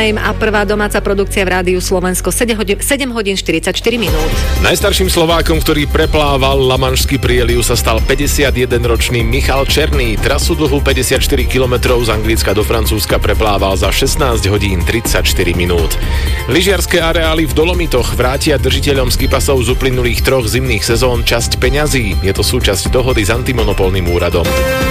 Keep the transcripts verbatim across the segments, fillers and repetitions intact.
A prvá domáca produkcia v Rádiu Slovensko sedem hodín štyridsaťštyri minút. Najstarším Slovákom, ktorý preplával Lamanšský prieliv, sa stal päťdesiatjedenročný Michal Černý. Trasu dlhú päťdesiatštyri kilometrov z Anglicka do Francúzska preplával za šestnásť hodín tridsaťštyri minút. Lyžiarske areály v Dolomitoch vrátia držiteľom skipasov z uplynulých troch zimných sezón časť peňazí. Je to súčasť dohody s antimonopolným úradom.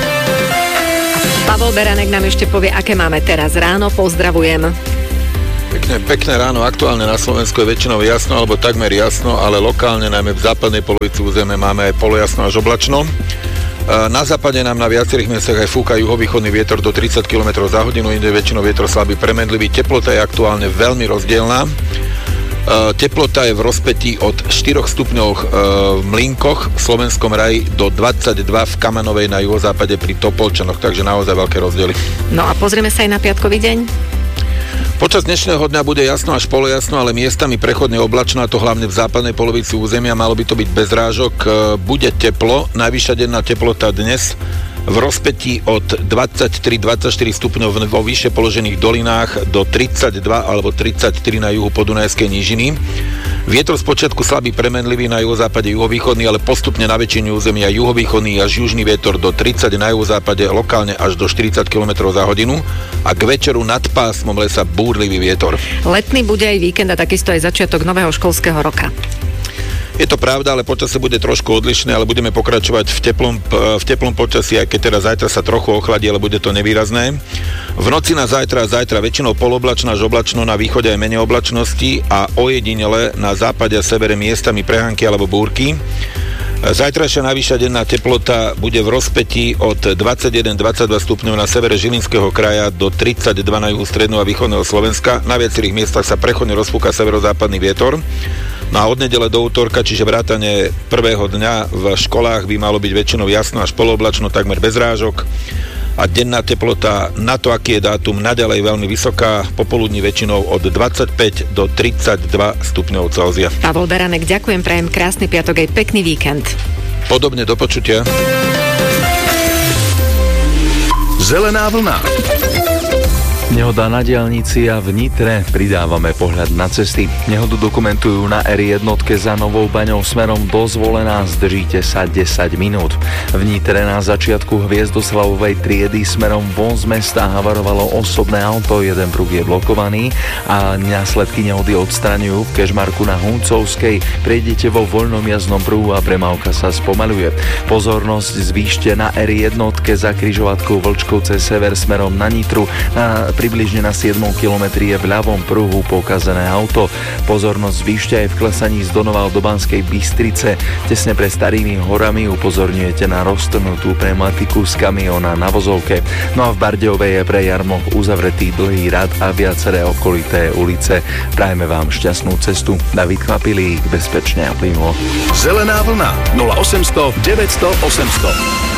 Pavol Beranek nám ešte povie, aké máme teraz ráno. Pozdravujem. Pekné, pekné ráno. Aktuálne na Slovensku je väčšinou jasno, alebo takmer jasno, ale lokálne, najmä v západnej polovici územia, máme aj polojasno až oblačno. Na západe nám na viacerých miestach aj fúka juhovýchodný vietor do tridsať kilometrov za hodinu, inde väčšinou vietor slabý premenlivý. Teplota je aktuálne veľmi rozdielna. Teplota je v rozpätí od štyroch stupňov v Mlynkoch v Slovenskom raji do dvadsaťdva v Kamanovej na juhozápade pri Topolčanoch, takže naozaj veľké rozdiely. No a pozrieme sa aj na piatkový deň. Počas dnešného dňa bude jasno až polojasno, ale miestami prechodne oblačno, a to hlavne v západnej polovici územia. Malo by to byť bez rážok. Bude teplo, najvyššia denná teplota dnes v rozpätí od dvadsaťtri dvadsaťštyri stupňov vo vyššie položených dolinách do tridsaťdva alebo tridsaťtri na juhu podunajskej nížiny. Vietor spočiatku slabý premenlivý na juhozápade juhovýchodný, ale postupne na väčšine územia juhovýchodný až južný vietor do tridsať na juhozápade, lokálne až do štyridsať kilometrov za hodinu, a k večeru nad pásmom lesa búrlivý vietor. Letný bude aj víkend a takisto aj začiatok nového školského roka. Je to pravda, ale počasie bude trošku odlišné, ale budeme pokračovať v teplom, v teplom počasí, aj keď teda zajtra sa trochu ochladí, ale bude to nevýrazné. V noci na zajtra a zajtra väčšinou poloblačno až oblačno, na východe aj menej oblačnosti a ojedinele na západe a severe miestami prehánky alebo búrky. Zajtrajšia najvyššia denná teplota bude v rozpätí od dvadsaťjeden dvadsaťdva stupňov na severe Žilinského kraja do tridsaťdva na juhu stredného a východného Slovenska. Na viacerých miestach sa prechodne rozfúka severozápadný vietor. No a od nedele do útorka, čiže vrátane prvého dňa v školách, by malo byť väčšinou jasno až poloblačno, takmer bez rážok. A denná teplota na to, aký je dátum, naďalej veľmi vysoká, popoludní väčšinou od dvadsaťpäť do tridsaťdva stupňov Celzia. Pavol Beranek, ďakujem, prajem krásny piatok aj pekný víkend. Podobne, do počutia. Zelená vlna. Nehoda na diaľnici a v Nitre, pridávame pohľad na cesty. Nehodu dokumentujú na er jedna za Novou Baňou smerom do Zvolená, zdržíte sa desať minút. V Nitre na začiatku Hviezdoslavovej triedy smerom von z mesta havarovalo osobné auto, jeden pruh je blokovaný a následky nehody odstraňujú v Kežmarku na Huncovskej. Prejdete vo voľnom jazdnom pruhu a premávka sa spomaľuje. Pozornosť zvýšte na er jedna za križovatkou Vlčkovce sever smerom na Nitru. Na približne na siedmom kilometri je v ľavom pruhu pokazené auto. Pozornosť zvýšte aj v klesaní z Donova do Banskej Bystrice. Tesne pre Starými horami upozorňujete na roztrhnutú pneumatiku z kamióna na vozovke. No a v Bardejovej je pre jarmoch uzavretý dlhý rad a viaceré okolité ulice. Prajme vám šťastnú cestu. David Kvapilík, bezpečne a plynulo. Zelená vlna nula osemsto deväťsto osemsto.